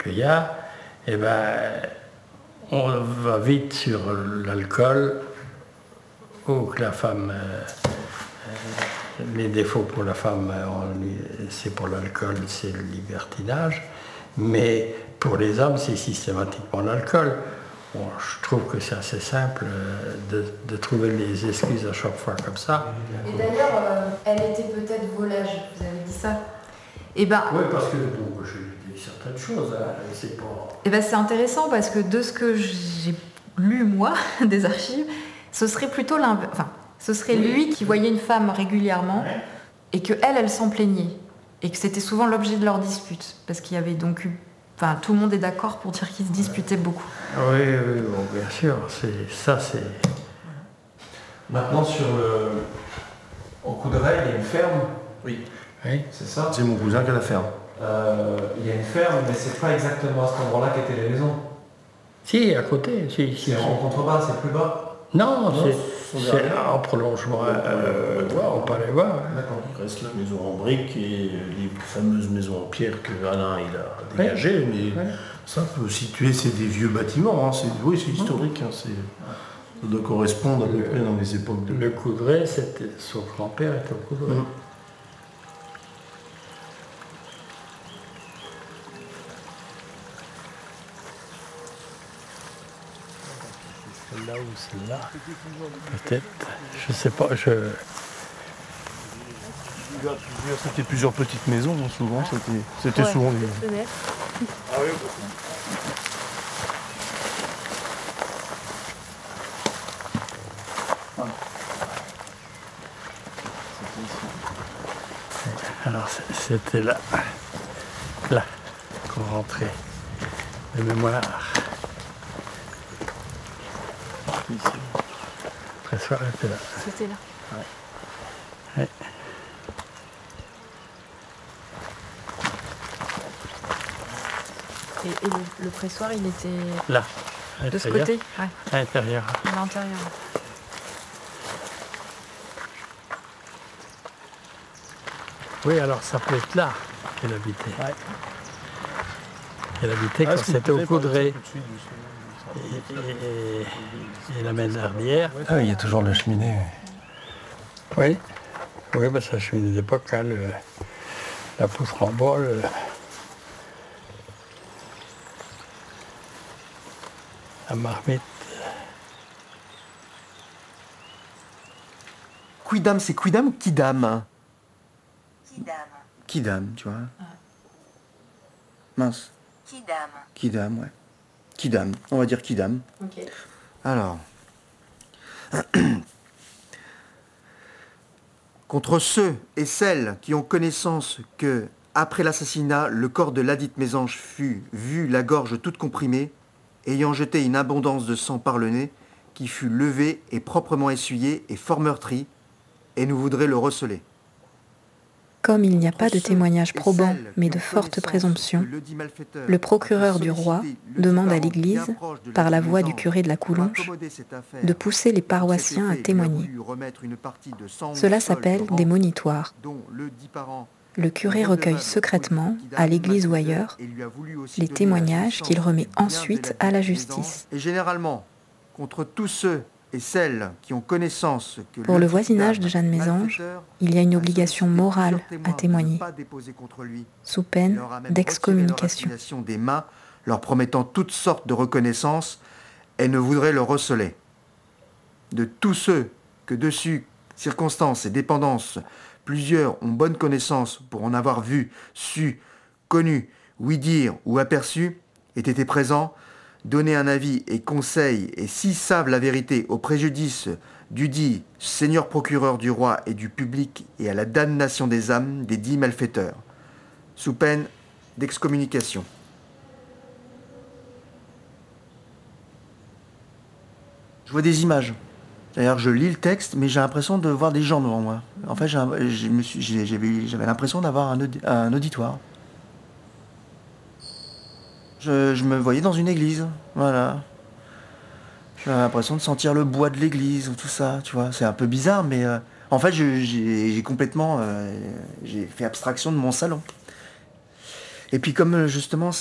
qu'il y a, eh ben, on va vite sur l'alcool, ou que la femme, les défauts pour la femme, c'est pour l'alcool, c'est le libertinage, mais pour les hommes, c'est systématiquement l'alcool. Bon, je trouve que c'est assez simple de trouver les excuses à chaque fois comme ça. Et d'ailleurs, elle était peut-être volage, vous avez dit ça. Et ben, oui, parce que bon, j'ai dit certaines choses, hein, c'est pas... Et ben, c'est intéressant parce que de ce que j'ai lu, moi, des archives, ce serait plutôt l'inverse. Enfin, ce serait lui qui voyait une femme régulièrement et qu'elle s'en plaignait. Et que c'était souvent l'objet de leur dispute. Parce qu'il y avait donc eu... Enfin, tout le monde est d'accord pour dire qu'ils se disputaient beaucoup. Oui, bon, bien sûr, c'est... Maintenant, au Coudray, il y a une ferme. Oui. C'est ça. C'est mon cousin qui a la ferme. Il y a une ferme, mais c'est pas exactement à cet endroit-là qu'étaient les maisons. Si, à côté. C'est en contrebas, c'est plus bas. Non, c'est en prolongement. On peut aller voir. D'accord. Il reste la maison en briques et les fameuses maisons en pierre que Alain il a dégagées, mais ça peut situer, c'est des vieux bâtiments, hein. Oui, c'est historique, hein. Ça doit correspondre à peu près dans les époques de... Le Coudray, son grand-père était au Coudray. Celle-là ou celle-là, peut-être, je sais pas, C'était plusieurs petites maisons, souvent, c'était souvent des... Ah oui, alors c'était là qu'on rentrait de mémoire. Le pressoir était là. C'était là. Ouais. Et le pressoir, il était Là, de ce côté, à l'intérieur. À l'intérieur. Oui, alors ça peut être là qu'elle habitait. Elle habitait quand c'était au Coudray. Et la maison dernière. Ah oui, il y a toujours la cheminée. Oui, bah, c'est la cheminée d'époque, hein, la poutre en bois. La marmite. Quidam, c'est quidam ou kidam? Kidam. Kidam, tu vois. Mince. Kidam. Kidam, ouais. Kidam, on va dire kidam. Ok. Alors. Contre ceux et celles qui ont connaissance que, après l'assassinat, le corps de ladite mésange fut vu la gorge toute comprimée, ayant jeté une abondance de sang par le nez, qui fut levé et proprement essuyé et fort meurtri, et nous voudrait le receler. Comme il n'y a pas de témoignages probants, mais de fortes présomptions, le procureur du roi demande à l'Église, par la voix du curé de la Coulonge, de pousser les paroissiens à témoigner. Cela s'appelle des monitoires. Le curé recueille secrètement, à l'église ou ailleurs, les témoignages qu'il remet ensuite à la justice. Et généralement, contre tous ceux et celles qui ont connaissance que pour le voisinage de Jeanne Mésange, il y a une obligation morale à témoigner, sous peine d'excommunication. Des mains, leur promettant toutes sortes de reconnaissances, et ne voudraient le receler. De tous ceux que dessus, circonstances et dépendances, plusieurs ont bonne connaissance pour en avoir vu, su, connu, ouï dire ou aperçu, aient été présents, donner un avis et conseil, et si savent la vérité au préjudice du dit Seigneur procureur du roi et du public et à la damnation des âmes des dits malfaiteurs, sous peine d'excommunication. Je vois des images. D'ailleurs, je lis le texte, mais j'ai l'impression de voir des gens devant moi. En fait, j'avais l'impression d'avoir un auditoire. Je me voyais dans une église, voilà. J'avais l'impression de sentir le bois de l'église ou tout ça, tu vois. C'est un peu bizarre, mais en fait, j'ai complètement... j'ai fait abstraction de mon salon. Et puis comme justement,